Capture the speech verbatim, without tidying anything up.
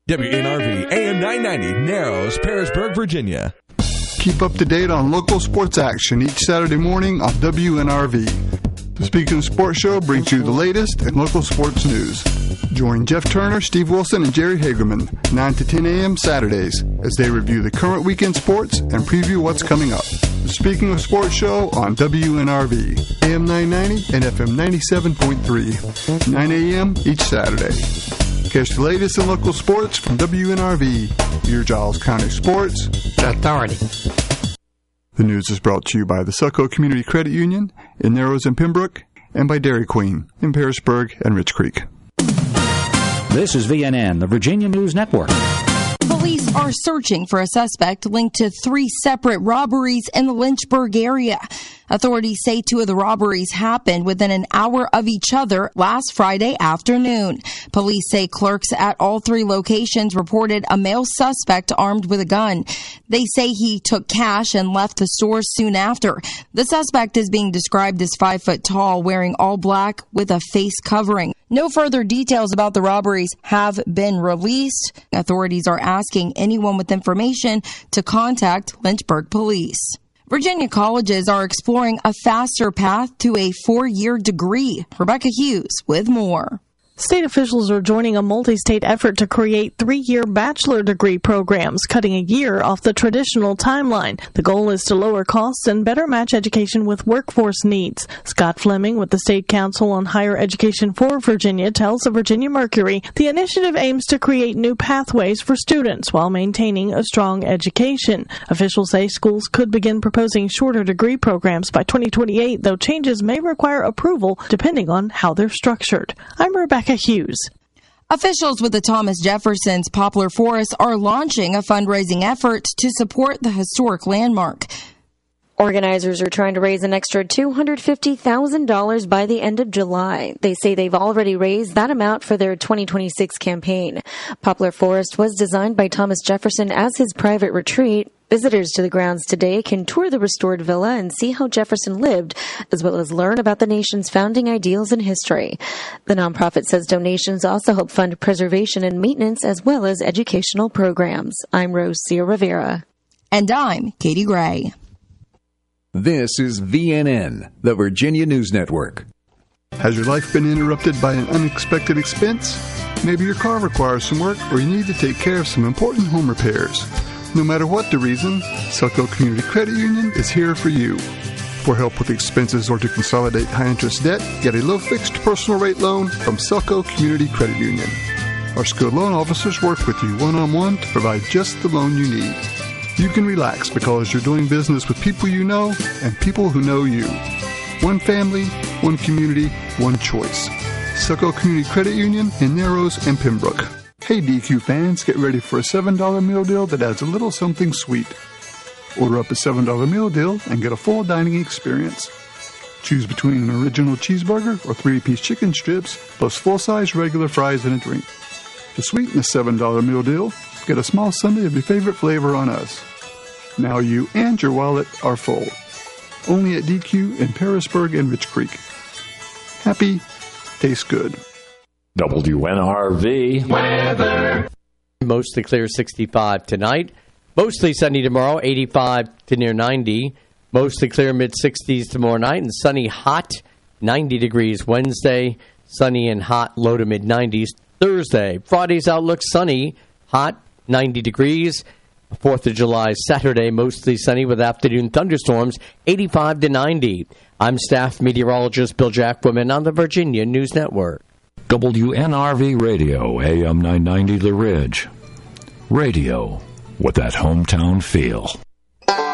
W N R V A M nine ninety, Narrows, Parisburg, Virginia. Keep up to date on local sports action each Saturday morning on W N R V. The Speaking of Sports Show brings you the latest in local sports news. Join Jeff Turner, Steve Wilson, and Jerry Hagerman nine to ten a.m. Saturdays as they review the current weekend sports and preview what's coming up. The Speaking of Sports Show on W N R V, A M nine ninety and F M ninety-seven point three, nine a.m. each Saturday. Catch the latest in local sports from W N R V, your Giles County Sports Authority. The news is brought to you by the Succo Community Credit Union in Narrows and Pembroke, and by Dairy Queen in Parisburg and Rich Creek. This is V N N, the Virginia News Network. Police are searching for a suspect linked to three separate robberies in the Lynchburg area. Authorities say two of the robberies happened within an hour of each other last Friday afternoon. Police say clerks at all three locations reported a male suspect armed with a gun. They say he took cash and left the store soon after. The suspect is being described as five foot tall, wearing all black with a face covering. No further details about the robberies have been released. Authorities are asking anyone with information to contact Lynchburg Police. Virginia colleges are exploring a faster path to a four-year degree. Rebecca Hughes with more. State officials are joining a multi-state effort to create three-year bachelor degree programs, cutting a year off the traditional timeline. The goal is to lower costs and better match education with workforce needs. Scott Fleming with the State Council on Higher Education for Virginia tells the Virginia Mercury the initiative aims to create new pathways for students while maintaining a strong education. Officials say schools could begin proposing shorter degree programs by twenty twenty-eight, though changes may require approval depending on how they're structured. I'm Rebecca Hughes. Officials with the Thomas Jefferson's Poplar Forest are launching a fundraising effort to support the historic landmark. Organizers are trying to raise an extra two hundred fifty thousand dollars by the end of July. They say they've already raised that amount for their twenty twenty-six campaign. Poplar Forest was designed by Thomas Jefferson as his private retreat. Visitors to the grounds today can tour the restored villa and see how Jefferson lived, as well as learn about the nation's founding ideals and history. The nonprofit says donations also help fund preservation and maintenance, as well as educational programs. I'm Rosia Rivera. And I'm Katie Gray. This is V N N, the Virginia News Network. Has your life been interrupted by an unexpected expense? Maybe your car requires some work, or you need to take care of some important home repairs. No matter what the reason, Succo Community Credit Union is here for you. For help with expenses or to consolidate high-interest debt, get a low-fixed personal rate loan from Succo Community Credit Union. Our skilled loan officers work with you one-on-one to provide just the loan you need. You can relax because you're doing business with people you know and people who know you. One family, one community, one choice. Succo Community Credit Union in Narrows and Pembroke. Hey D Q fans, get ready for a seven dollar meal deal that adds a little something sweet. Order up a seven dollar meal deal and get a full dining experience. Choose between an original cheeseburger or three-piece chicken strips, plus full-size regular fries and a drink. To sweeten the seven dollar meal deal, get a small sundae of your favorite flavor on us. Now you and your wallet are full. Only at D Q in Parisburg and Rich Creek. Happy, tastes good. W N R V weather. Mostly clear, sixty-five tonight. Mostly sunny tomorrow, eighty-five to near ninety. Mostly clear, mid-sixties tomorrow night. And sunny, hot, ninety degrees Wednesday. Sunny and hot, low to mid-nineties Thursday. Friday's outlook, sunny, hot, ninety degrees. fourth of July, Saturday, mostly sunny with afternoon thunderstorms, eighty-five to ninety. I'm staff meteorologist Bill Jackwoman on the Virginia News Network. W N R V Radio, A M nine ninety The Ridge. Radio with that hometown feel.